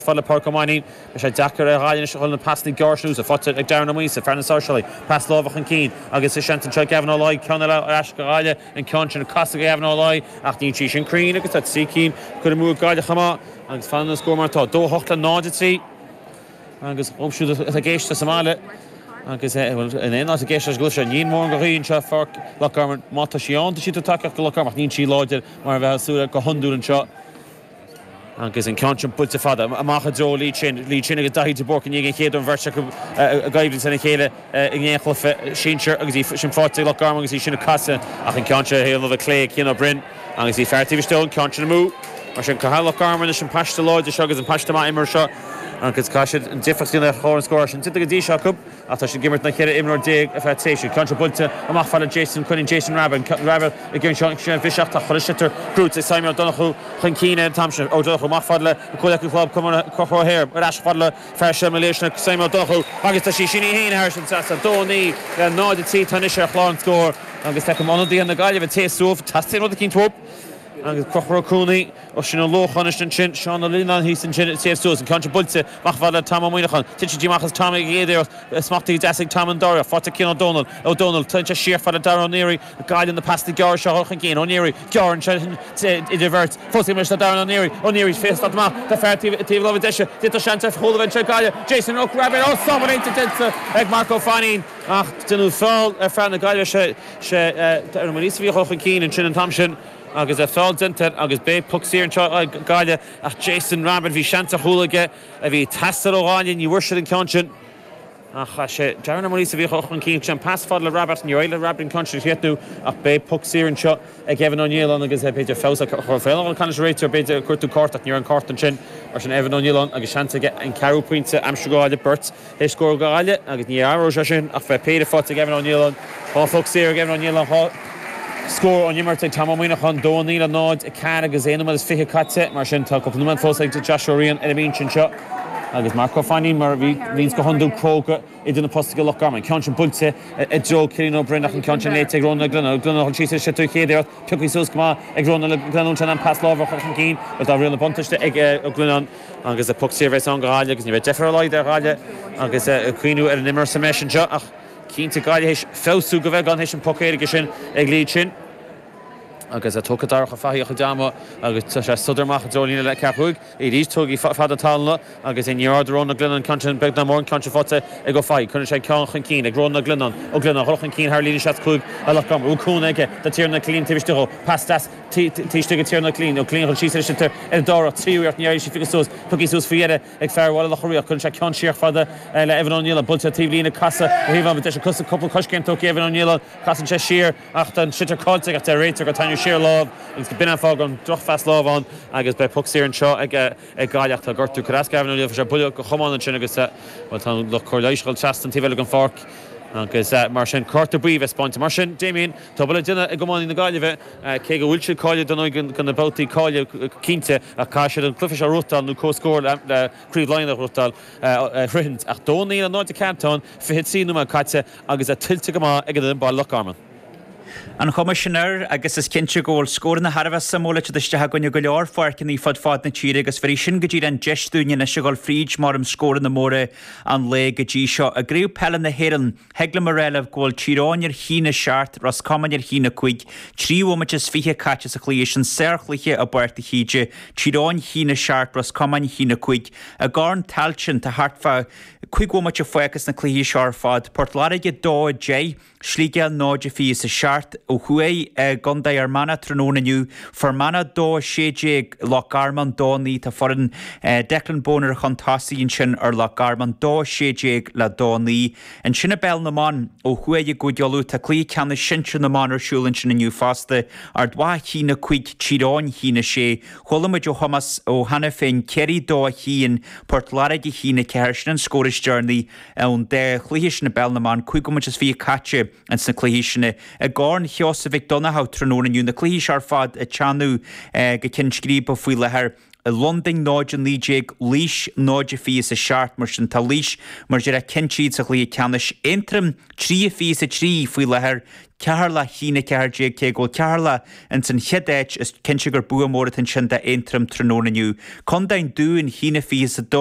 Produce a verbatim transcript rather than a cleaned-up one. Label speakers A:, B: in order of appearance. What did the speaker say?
A: Fala Porcomani, sé dachar a gáilin se chun na pasna gáirsnús a fote ag dearna míos a ferna socially, pas lábhach an cín, agus is seantan seo Gavin O'Lai, ceanna le as go gáile an ceantin na casa Gavin O'Lai, ach ní tí sin crín agus tá sí cín chud mú gáile chamá, agus fan na scór martá, dó hochla náide tí, agus omsú a géiste Somália, agus in éon a géiste go sé níon mór go rion se for lecarmar mata síán, sí tú takeach go lecarmach níon sí láidir mar bheith súla go honú an seo. Agus an ceantin pulte fada amach a dó lí sin lí sin agus daithí borc an ag chéad an bhirse a gaibhinn sanna chéile in ghéanchla sinseir agus í sin fátaí le garm agus í sinna casa ach an ceantin héanamh a clé cin ó brin agus í fertíh still an ceantin mú mar sin cathal le garm is sin paiste láide seo agus an paiste má imar seo agus caiisiid an difachtína chóir an scóir sin tita go dtí seo cub a tá sin gimmart na chéile imar déag a bheith téisiú ceantin pulte amach fada Jason chuinn Jason Rabin Rabin i gcinn sin bhiseach tá chuirisitar grút is Simon Donachú chun cíine tamsin ó Donachú amach fada le chuile go club cumna cothir ar as fada le fer sem léisna Simon Donachú agus tá sí sinna héine hair sin sa dóní le náide tí tan is ar chlán scór agus tá mandaí an na gaiile bh téúh tastíon rud a cín twop agus cochra cúnaí ó sin lóchanis an sin Seán Línan hí sin téú an ceantin bulte mach fada tam muoinechan tití díachchas tam géidir smachtaí deigh tam an dóra fáta cin O'Donnell O'Donnell tuinte siar fada dar O'Neary gaiile na pasta gear seo chan cin O'Neary gearan idir bhirt fósaí mar dar O'Neary O'Neary fés má tá fertíh tíh le deise dit seanta chola se gaiile Jason O'Grabin ó samhainte tinsa ag Marco Fanning ach denú fáil ar fear na gaiile se se ar marísa bhí chochan cín an sin an tam sin agus a fáil dinter agus bé pucsíar an gáile ach Jason Rabin bhí seanta chulaige a bhí testar ó gáilin ní bhuiir an ceantin ach sé dearna marísa bhí chochan cín sin pas fáil le Rabin ní réile Rabin ceantin chéatú ach bé pucsíar an seo ag Evan O'Neill agus é beidir fésa chu féile an canis réitear beidir cuatú cort ach níor an cort an sin mar sin Evan O'Neill agus seanta an ceú puinte amsú gáile burt é scór gáile agus ní aró sin ach bheith péidir fáte Evan O'Neill há pucsíar Evan O'Neill scór an immarte tamíachchan dóí a náid a cara agus éanaad is fiche caite mar sin tá cupman fósaigh Joshua Rian ar a bhíon sin seo agus Marco Fanning mar bhís go honú cróga i duna posta go lechar an ceantin bulte i dro Cilín O'Brien ach an ceantin léite ag rónna glunna glunna chun síos sé tú chéadéir tuí sús má ag rónna le glunún an pas lábhar chun cín but tá rionna buntaiste ag glunán agus a pucsíir an gáile agus ní bheith defar leid ar gáile agus cuiinú ar an immer sa mé sin seo ach cínta gáile hééis féú go bheith gan hééis an pocéige sin ag líad sin agus a tucadácha faíocha dáma agus sé sudarmach dólína le cechuig i ríos tugaí fada talna agus in neardarrónna glunan cantin be na mór cantin fáte ag go fáid chuna sé ceanchan cín ag rónna glunan ó glunna chochan cín thar lína seat chuig a lecham úcúna aige de tíarna clín tíisteó pastas tíiste go tíarna clín ó clín chun síir sintar ar dára tríúart neir sí figus tuí sús fiire ag fearháil le choíoch chun sé cean siar fada le Evan O'Neill a bulta tíhlína casa a híh de cosa couple coscéim tó Evan O'Neill casan sé siar ach an sitar cáilte ach réitar go tainú siar láb agus go binna fág an droch fast lábhán agus be pucsíar an seo ag ag gáileach tá gortú churás Gavin O'Neill sé buile go chomán an sin agus tá le choirléiscail teastan tíhile an farc agus mar sin corta bríomh spáinte mar sin Damien tá bula duine ag gomáin na gáileh cé go bhfuil siad cáile don gan na bbátaí cáile cínte a caiisiad an clufiis a rutáil nó cóscóir leríomhlein a rutáil rint ach dónaí an náide Camptown fihead síú a caite agus a tiltte go má ag an ball Lochgarman.
B: An commissioner agus is cinnte ggóil scóir na Harbh samóla tuiste gonne go leor foiarcin í fad fád na tíre agus bhí sin go dtí an deistúine na seáil fríd mar am scóir na móra an le go dtí seo a gréú pelan na héan hegla marréileh ggóil tíráinir hína seart ras comanir hína chuig tríomid is fiche caite a chlééis an serchliche a buirta híide tíráin hína seart ras coman hína chuig a gáin talsin tá hartfa chuigómate foiachas na clíí seár fad Portlaige dó dé slíige náide fi sa seart ó chué gonda ar mana trónaniu for mana dó séé Lochgarman dóní tá foran Declan Bonar chutáíonn sin ar Lochgarman dó séé le dóní an sinna bell naán ó chué go deolú tá clí ceanna sinse na man arsúlann sin nniu fásta ar dá hína chuig tíráin hína sé cholamid ó Thomas ó hena féin ceirí dó híín Portlaige hína ceir sin an scóiristearnaí ón de chluhíis na bell naán chuigomid is bhí caite an sna chluhíisina a gáin Josa Vic Donahau trónaniu na clíis ar fad a teanú go cin scríb a fuii lethir London náidin líéig lís náide fi a seart mar sin tá lís mar de a cinsíd a lí ceannis intrim trí fi a trí faoi lethir cearla hína ceardé cé ggóil cearla an san cheadéit is cinse gur buamóra an sin de intrim trónaniu. Condain dún hína fi a